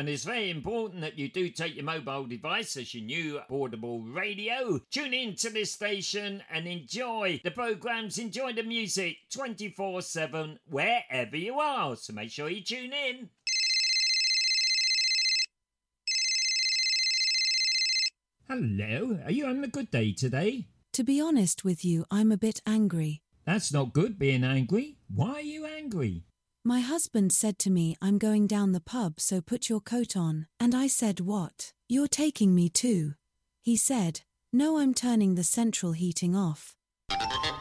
And it's very important that you do take your mobile device as your new portable radio. Tune in to this station and enjoy the programmes, enjoy the music 24/7 wherever you are. So make sure you tune in. Hello, are you having a good day today? To be honest with you, I'm a bit angry. That's not good, being angry. Why are you angry? My husband said to me, I'm going down the pub, so put your coat on. And I said, what? You're taking me too? He said, no, I'm turning the central heating off.